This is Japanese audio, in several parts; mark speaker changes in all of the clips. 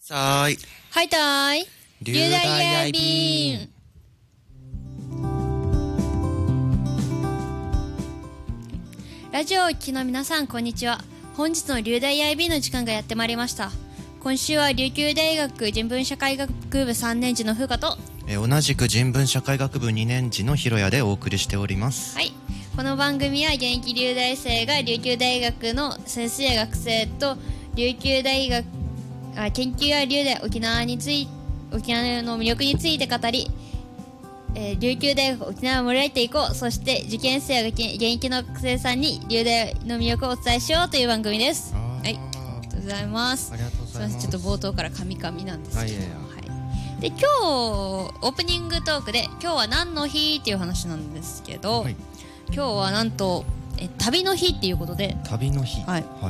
Speaker 1: さーい。
Speaker 2: はいたーい。
Speaker 1: 流大アイビーン。
Speaker 2: ラジオをお聞きの皆さん、こんにちは。本日の流大 IB の時間がやってまいりました。今週は琉球大学人文社会学部3年次の風花と
Speaker 1: 同じく人文社会学部2年次のひろやでお送りしております。
Speaker 2: はい、この番組は現役流大生が琉球大学の先生や学生と琉球大学研究や流大沖縄の魅力について語り、琉球大学沖縄を盛り上げていこう。そして受験生や現役の学生さんに流大の魅力をお伝えしようという番組です。はい、ありがとうございます。
Speaker 1: ありがとうございます。
Speaker 2: ちょっと冒頭からカミカミなんですけど、
Speaker 1: はい、
Speaker 2: で今日オープニングトークで今日は何の日っていう話なんですけど、はい、今日はなんと旅の日っていうことで、
Speaker 1: 旅の日、
Speaker 2: はいはい、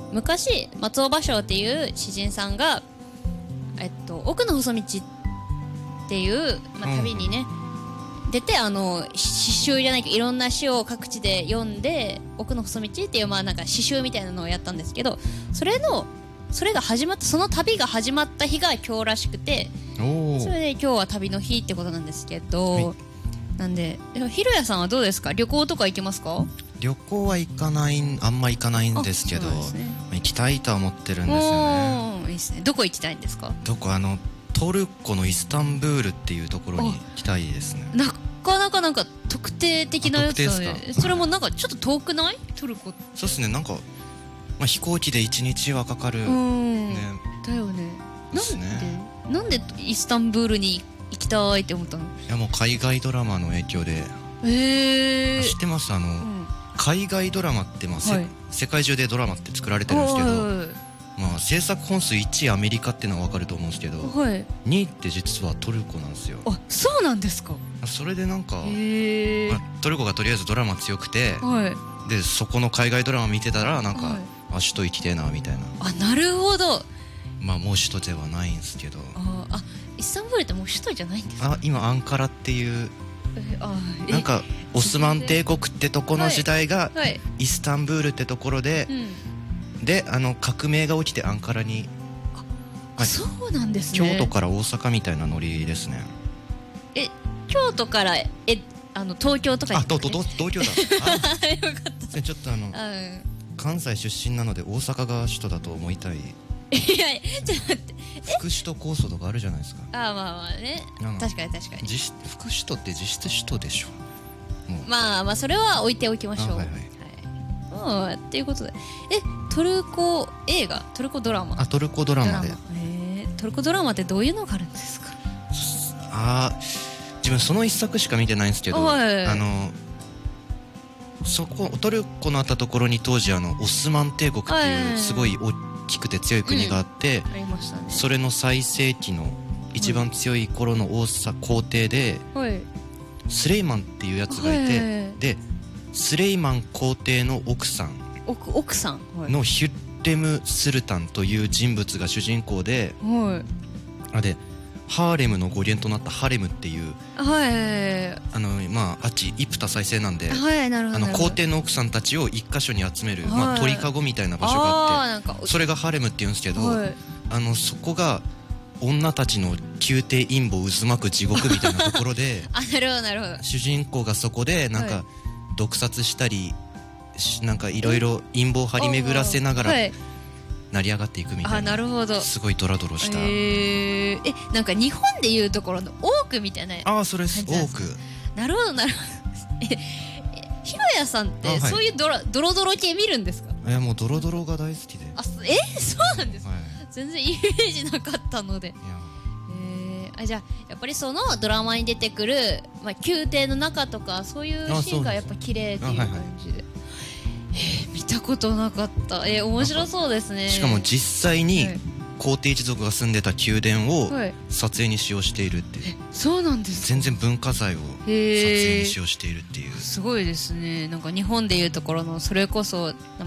Speaker 2: 昔松尾芭蕉っていう詩人さんが、奥の細道っていう、旅にね、出て詩集じゃないけどいろんな詩を各地で読んで、奥の細道っていうなんか詩集みたいなのをやったんですけど、それが始まった、その旅が始まった日が今日らしくて、それで今日は旅の日ってことなんですけど、はい、なんでひろやさんはどうですか？旅行とか行けますか？
Speaker 1: 旅行はあんま行かないんですけど、ね、行きたいとは思ってるんですよね。
Speaker 2: いいですね。どこ行きたいんですか？
Speaker 1: トルコのイスタンブールっていうところに行きたいですね。
Speaker 2: なかなかなんか特定的なやつだね。それもなんかちょっと遠くない？トルコって。
Speaker 1: そうですね。なんか、飛行機で1日はかかる、
Speaker 2: ね、だよね。なんでイスタンブールに行きたいって思ったの？
Speaker 1: いや、もう海外ドラマの影響で。知ってます？海外ドラマって、はい、世界中でドラマって作られてるんですけど、制作本数1位アメリカっていうのは分かると思うんですけど、はい、2位って実はトルコなんですよ。
Speaker 2: あ、そうなんですか。
Speaker 1: それでなんか、トルコがとりあえずドラマ強くて、はい、でそこの海外ドラマ見てたらなんか、はい、首都行きてえなみたいな。
Speaker 2: あ、なるほど。
Speaker 1: もう首都ではないんですけど。
Speaker 2: イスタンブールってもう首都じゃないんですか？
Speaker 1: 今アンカラっていう、なんかオスマン帝国ってとこの時代がイスタンブールってところで、で革命が起きてアンカラに。
Speaker 2: そうなんですね。
Speaker 1: 京都から大阪みたいなノリですね。
Speaker 2: 京都から東京とかに、
Speaker 1: 東京だ。
Speaker 2: よかった。
Speaker 1: ちょっと関西出身なので大阪が首都だと思いたい。
Speaker 2: いや、ちょっと待って、
Speaker 1: 副首都構想とかあるじゃないですか。
Speaker 2: ね、確かに
Speaker 1: 副首都って実質首都でしょ。
Speaker 2: それは置いておきましょう。っていうことで、トルコ映画、トルコドラマ。
Speaker 1: トルコドラマで。
Speaker 2: トルコドラマってどういうのがあるんですか？
Speaker 1: 自分その一作しか見てないんですけど、トルコのあったところに当時オスマン帝国っていうすごい大きくて強い国があって、それの最盛期の一番強い頃の皇帝で、スレイマンっていうやつがいて、でスレイマン皇帝の奥さんのヒュッレム・スルタンという人物が主人公で、でハーレムの語源となったハレムっていう、イプタ再生なんで、皇帝の奥さんたちを一箇所に集める、鳥かごみたいな場所があって、それがハレムって言うんですけど、そこが女たちの宮廷陰謀渦巻く地獄みたいなところで
Speaker 2: なるほど。
Speaker 1: 主人公がそこでなんか毒殺したり、なんかいろいろ陰謀張り巡らせながら成り上がっていくみたいな。
Speaker 2: なるほど。
Speaker 1: すごいドラドロした。
Speaker 2: なんか日本でいうところのオークみたいな。
Speaker 1: それです。オーク。
Speaker 2: なるほど。ひろやさんってそういうドロドロ系見るんですか？
Speaker 1: もうドロドロが大好きで。
Speaker 2: そうなんですか。全然イメージなかったので。じゃあやっぱりそのドラマに出てくる、宮廷の中とかそういうシーンがやっぱ綺麗っていう感じで。見たことなかった。面白そうですね。
Speaker 1: しかも実際に皇帝一族が住んでた宮殿を撮影に使用しているっていう。
Speaker 2: そうなんですか。
Speaker 1: 全然文化財を撮影に使用しているっていう。
Speaker 2: すごいですね。なんか日本でいうところのそれこそ